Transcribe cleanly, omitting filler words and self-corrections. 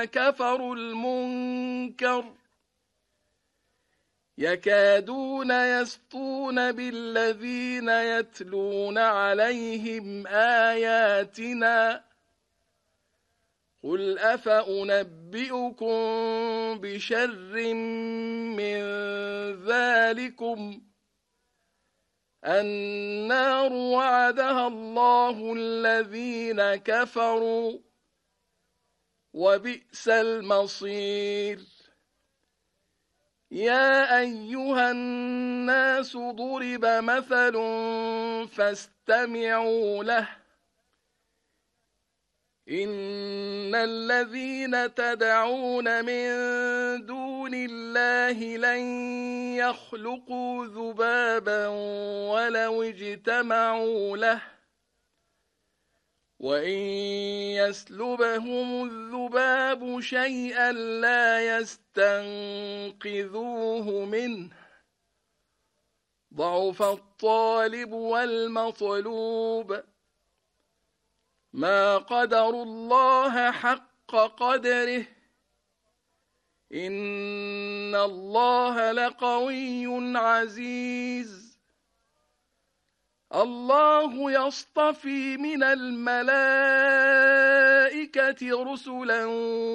كفروا المنكر يكادون يسطون بالذين يتلون عليهم آياتنا قل أفأنبئكم بشر من ذلكم النار وعدها الله الذين كفروا وبئس المصير يا أيها الناس ضرب مثل فاستمعوا له إن الذين تدعون من دون الله لن يخلقوا ذبابا ولو اجتمعوا له وإن يسلبهم الذباب شيئا لا يستنقذوه منه ضعف الطالب والمطلوب ما قدروا الله حق قدره إن الله لقوي عزيز الله يصطفي من الملائكة رسلا